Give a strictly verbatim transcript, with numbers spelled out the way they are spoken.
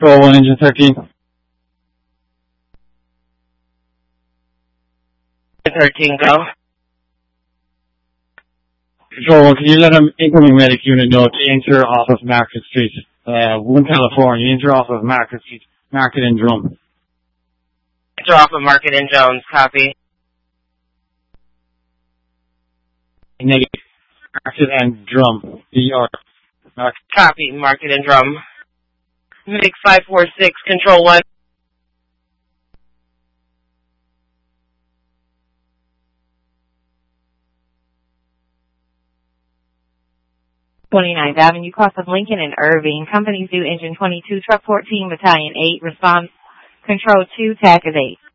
Control one, engine thirteen. thirteen, go. Control one, can you let an incoming medic unit know to enter off of Market Street? Uh, one California, enter off of Market Street, Market and Drum. Enter off of Market and Jones, copy. Negative. Market and Drum. D R. Market. Copy, Market and Drum. Mix five four six, Control one. twenty-ninth Avenue, cross of Lincoln and Irving. Companies due engine twenty-two, truck fourteen, battalion eight. Response, control two, TAC is eight.